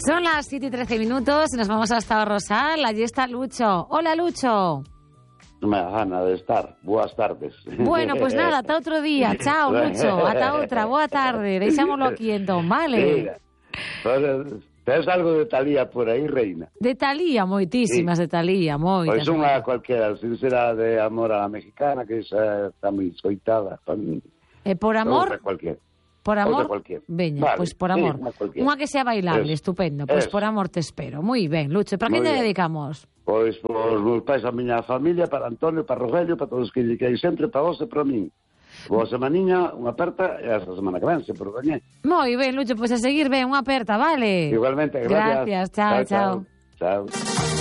Son las 7:13 y nos vamos hasta Rosal. Allí está Lucho. Hola, Lucho. Non me da gana de estar. Boas tardes. Bueno, pues nada, ata outro día. Chao, Lucho. Ata outra. Boa tarde. Deixámoslo aquí entón, vale? Tens algo de Talía por aí, reina? De Talía, moitísimas de Talía, moitas. Pois unha cualquera, sin será de Amor a la Mexicana, que esa está moi escoitada. E por amor? Por amor, veña, vale, pois por amor. Unha que sea bailable, estupendo. Pois por amor te espero. Moi ben, Lucho. Para quen lle dedicamos? Pois por meus pais, a miña familia, para Antonio, para Rogelio, para todos os que lle queréis sempre, para vos e para min. Boa semaniña, unha aperta, e hasta a semana que ven, se por gañé. Moi ben, Lucho, pois a seguir ben, unha aperta, vale? Igualmente, gracias. Gracias, chao. Chao.